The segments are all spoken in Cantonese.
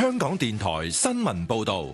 香港電台新聞報道。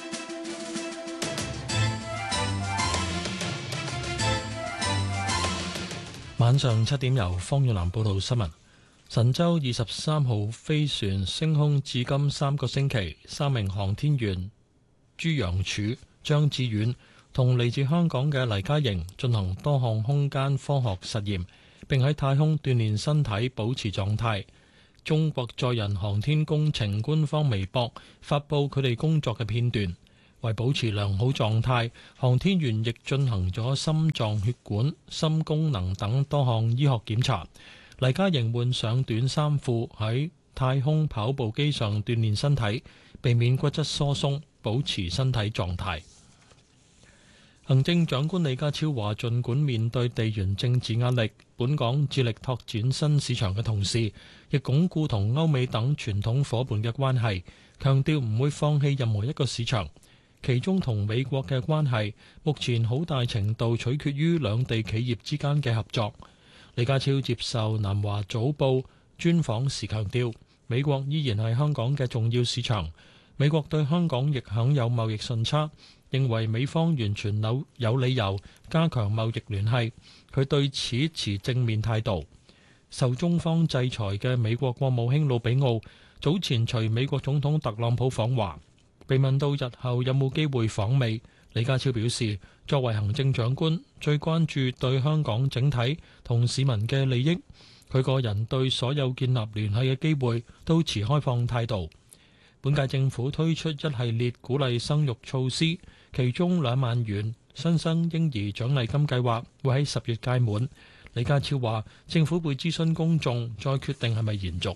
晚上7點，由方遠南報道新聞。神舟23號飛船升空至今3個星期，3名航天員朱楊柱、張志遠同嚟自香港嘅黎嘉瑩進行多項空間科學實驗，並喺太空鍛煉身體，保持狀態。中國載人航天工程官方微博發布佢哋工作嘅片段，為保持良好狀態，航天員亦進行咗心臟、血管、心功能等多項醫學檢查。黎嘉瑩換上短衫褲喺太空跑步機上鍛煉身體，避免骨質疏鬆，保持身體狀態。行政長官李家超話，儘管面對地緣政治壓力，本港致力拓展新市場嘅同時，亦鞏固同歐美等傳統夥伴嘅關係，強調唔會放棄任何一個市場。其中同美國嘅關係，目前好大程度取決於兩地企業之間嘅合作。李家超接受南華早報專訪時強調，美國依然係香港嘅重要市場，美國對香港亦享有貿易順差，認為美方完全有理由加強貿易聯繫，佢對此持正面態度。受中方制裁嘅美國國務卿魯比奧早前隨美國總統特朗普訪華，被問到日後有冇機會訪美，李家超表示，作為行政長官，最關注對香港整體同市民嘅利益。佢個人對所有建立聯繫嘅機會都持開放態度。本屆政府推出一系列鼓勵生育措施，其中2萬元新生嬰兒獎勵金計劃會喺10月屆滿。李家超話，政府會諮詢公眾，再決定係咪延續。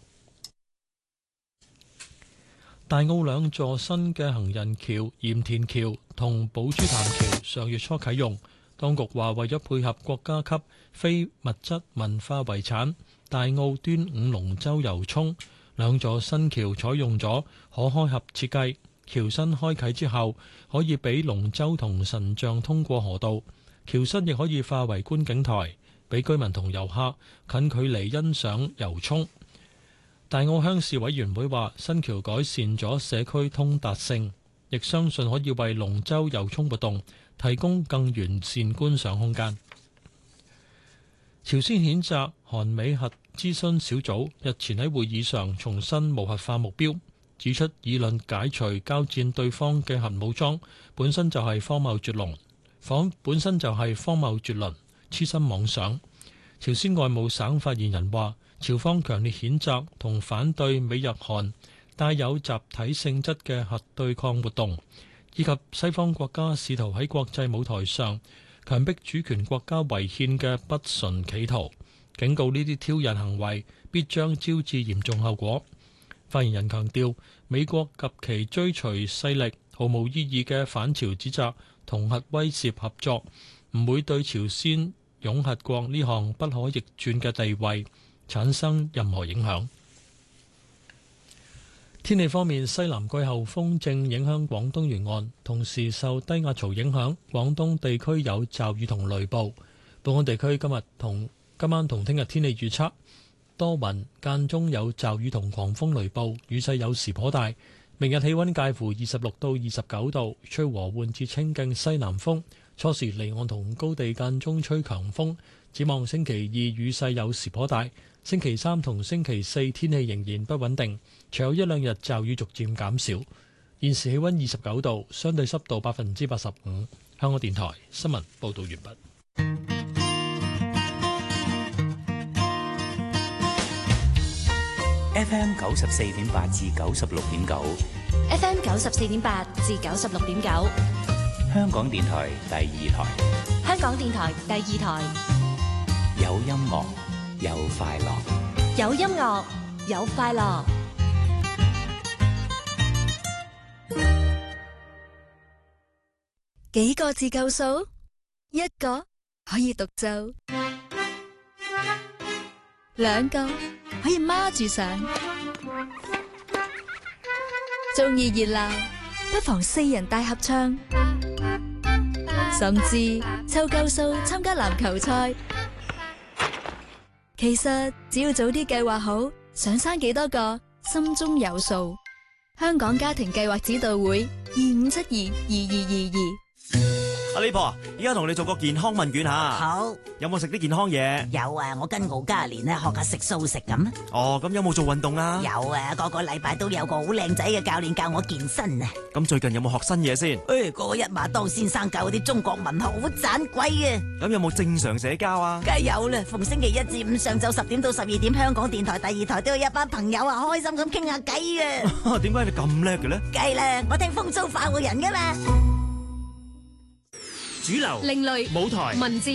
大澳2座新嘅行人橋鹽田橋同寶珠潭橋上月初啟用，當局話為咗配合國家級非物質文化遺產大澳端午龍舟遊涌，2座新橋採用咗可開合設計，橋身開啟之後可以俾龍舟同神像通過河道，橋身亦可以化為觀景台，俾居民同遊客近距離欣賞遊涌。大澳鄉事委員會話，新橋改善咗社區通達性，亦相信可以為龍舟遊涌活動提供更完善觀賞空間。朝鮮譴責韓美核諮詢小組日前喺會議上重申無核化目標，指出議論解除交戰對方嘅核武裝本身就係荒謬絕倫，痴心妄想。朝鮮外務省發言人話，朝方強烈譴責同反對美日韓帶有集體性質嘅核對抗活動，以及西方國家試圖喺國際舞台上強迫主權國家違憲嘅不純企圖，警告呢啲挑釁行為必將招致嚴重後果。發言人強調，美國及其追隨勢力毫無意義嘅反朝指責同核威懾合作，唔會對朝鮮擁核國呢項不可逆轉嘅地位產生任何影響。天氣方面，西南季候風正影響廣東沿岸，同時受低壓槽影響，廣東地區有驟雨同雷暴。本港地區今晚同聽日天氣預測，多雲，間中有驟雨同狂風雷暴，雨勢有時頗大。明日氣溫介乎26到29度，吹和緩至清勁西南風，初時離岸同高地間中吹強風。展望星期2雨勢有時頗大，星期3同星期4天氣仍然不穩定，隨後1-2日驟雨逐漸減少。現時氣溫29度，相對濕度85%。香港電台新聞報道完畢。 FM 94.8至96.9 ，FM 94.8至96.9， 香港電台第2台， 香港電台第2台， 有音樂，有快樂， 有音樂，有快樂。幾個字夠數？一個可以獨奏，兩個可以孖住上。鍾意熱鬧，不妨4人大合唱，甚至湊夠數參加籃球賽。其實只要早啲計劃好，想生幾多個，心中有數。 香港家庭計劃指導會25722222。 阿李婆，依家同你做個健康問卷吓。 好， 有冇食啲健康嘢？ 有啊，我跟敖嘉年咧學下食素食咁。 哦，咁有冇做運動啊？ 有啊，個個禮拜都有個好靚仔嘅教練教我健身啊。 咁最近有冇學新嘢先？ 嗰個一馬當先生教嗰啲中國文學好盞鬼啊。 咁有冇正常社交啊？ 梗係有啦，逢星期1至5上晝10點到12點，香港電台第2台都有一班朋友啊，開心咁傾下偈啊。 點解你咁叻嘅咧？ 梗係啦，我聽風騷快活人噶嘛。 主流、 另類舞台、 文字、